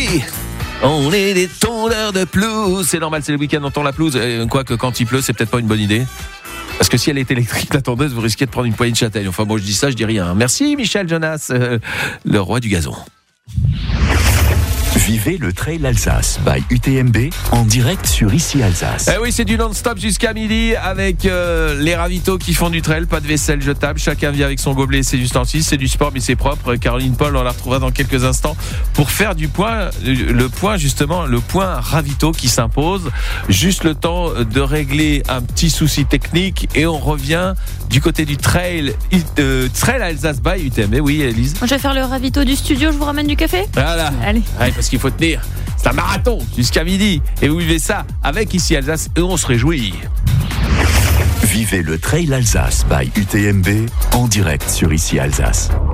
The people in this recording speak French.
oui, on est des tondeurs de pelouse. C'est normal, c'est le week-end, on tond la pelouse. Quoique quand il pleut, c'est peut-être pas une bonne idée. Parce que si elle est électrique, la tondeuse, vous risquez de prendre une poignée de châtaigne. Enfin bon, je dis ça, je dis rien. Merci Michel Jonas, le roi du gazon. Vivez le Trail Alsace by UTMB en direct sur Ici Alsace. Eh oui, c'est du non-stop jusqu'à midi avec les ravitaux qui font du trail, pas de vaisselle jetable, chacun vient avec son gobelet et ses ustensiles, c'est du sport mais c'est propre. Caroline Paul, on la retrouvera dans quelques instants pour faire du point, le point ravito qui s'impose. Juste le temps de régler un petit souci technique et on revient du côté du trail Alsace by UTMB. Oui, Elise. Je vais faire le ravito du studio, je vous ramène du café. Voilà. Allez. Ouais, parce qu'il faut tenir. C'est un marathon jusqu'à midi. Et vous vivez ça avec Ici Alsace et on se réjouit. Vivez le Trail Alsace by UTMB en direct sur Ici Alsace.